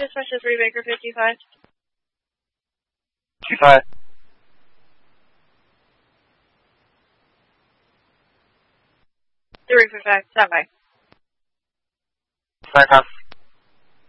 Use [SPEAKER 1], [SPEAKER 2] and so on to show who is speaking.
[SPEAKER 1] dispatch to 3 Baker 55.
[SPEAKER 2] 55.
[SPEAKER 1] 355, stand by.
[SPEAKER 2] Fire cop.